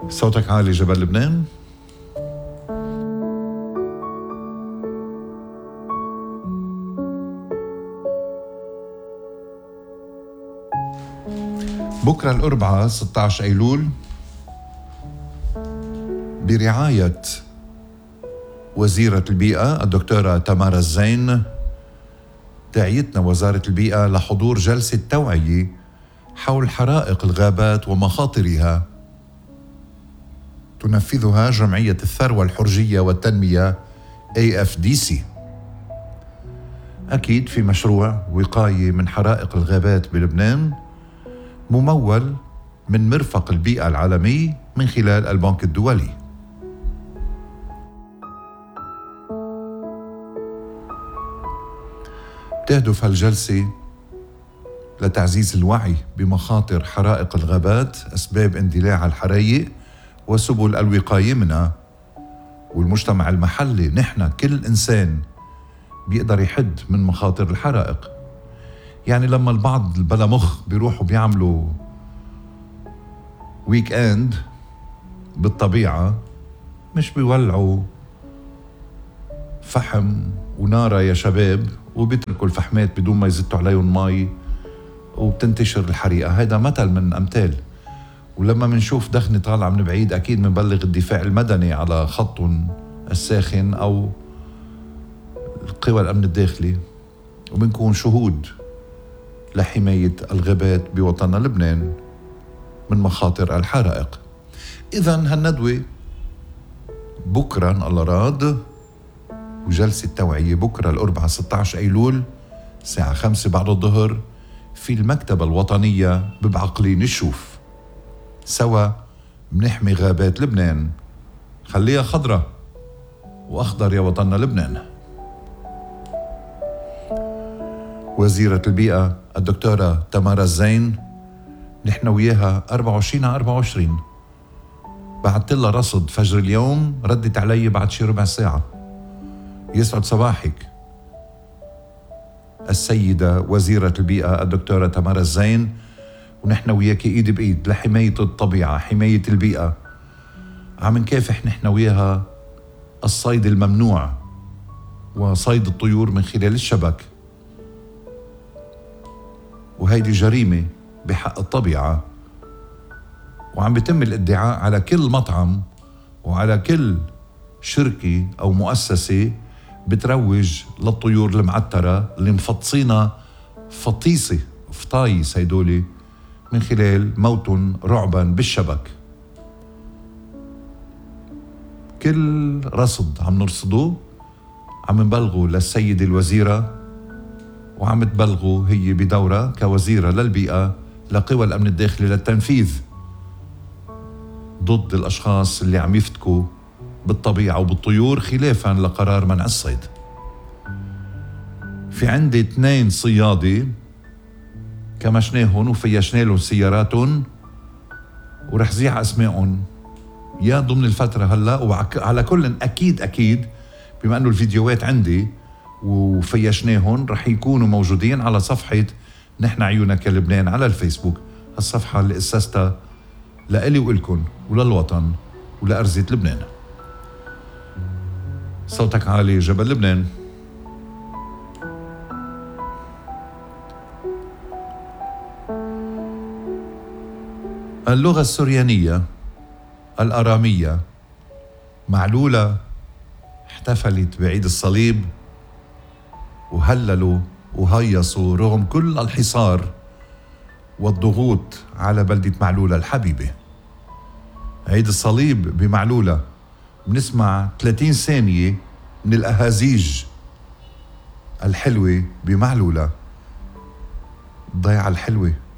صوتك عالي جبل لبنان. بكرة الأربعاء 16 أيلول برعاية وزيرة البيئة الدكتورة تمارا الزين دعيتنا وزارة البيئة لحضور جلسة توعية حول حرائق الغابات ومخاطرها تنفذها جمعية الثروة الحرجية والتنمية AFDC. أكيد في مشروع وقاية من حرائق الغابات بلبنان ممول من مرفق البيئة العالمي من خلال البنك الدولي. تهدف هالجلسة لتعزيز الوعي بمخاطر حرائق الغابات، أسباب اندلاع الحرايق وسبل الوقاية منها. والمجتمع المحلي نحن كل إنسان بيقدر يحد من مخاطر الحرائق. يعني لما البعض بلا مخ بيروحوا بيعملوا ويك اند بالطبيعة، مش بيولعوا فحم ونارة يا شباب وبيتركوا الفحمات بدون ما يزتوا عليهم مي وبتنتشر الحريقة. هيدا مثل من أمثال. ولما منشوف دخنة طالعة من بعيد أكيد منبلغ الدفاع المدني على خطهم الساخن أو القوى الأمن الداخلي، وبنكون شهود لحماية الغابات بوطننا لبنان من مخاطر الحرائق. إذن هالندوة بكرة إن الله راد، وجلسة توعية بكرة الأربعاء 16 أيلول الساعة 5 بعد الظهر في المكتبة الوطنية ببعقلين الشوف. سوا منحمي غابات لبنان، خليها خضرة وأخضر يا وطننا لبنان. وزيرة البيئة الدكتورة تمارا الزين نحن وياها 24/24. بعثت لها رصد فجر اليوم، ردت علي بعد شي ربع ساعة. يسعد صباحك السيدة وزيرة البيئة الدكتورة تمارا الزين، ونحن وياك ايد بايد لحماية الطبيعة، حماية البيئة. عم نكافح نحن وياها الصيد الممنوع وصيد الطيور من خلال الشبك، وهيدي جريمة بحق الطبيعة. وعم بيتم الادعاء على كل مطعم وعلى كل شركة أو مؤسسة بتروج للطيور المعترة اللي مفطسينها فطيسة فطايس هيدولي من خلال موت رعبا بالشبك. كل رصد عم نرصده عم نبلغه للسيدة الوزيرة، وعم تبلغه هي بدورة كوزيرة للبيئة لقوى الأمن الداخلي للتنفيذ ضد الأشخاص اللي عم يفتكوا بالطبيعة وبالطيور خلافا لقرار منع الصيد. في عندي 2 صيادة كمشناهن وفيشنا لهم سياراتهم، ورح زيع أسمائهم يا ضمن الفترة هلأ. وعلى كل أكيد بما أنه الفيديوهات عندي وفيشناهن رح يكونوا موجودين على صفحة نحن عيونك يا لبنان على الفيسبوك، الصفحة اللي أسستها لإلي وإلكن وللوطن ولأرزة لبنان. صوتك عالي جبل لبنان. اللغة السريانية الأرامية معلولة احتفلت بعيد الصليب وهللوا وهيصوا رغم كل الحصار والضغوط على بلدة معلولة الحبيبة. عيد الصليب بمعلولة بنسمع 30 ثانية من الأهازيج الحلوة بمعلولة، الضيعة الحلوة